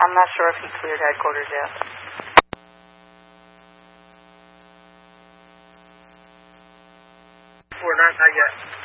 I'm not sure if he cleared headquarters yet. Not yet.